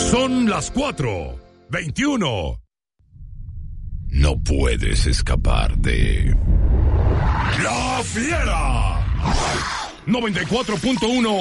Son las 4:21. No puedes escapar de La Fiera. 94.1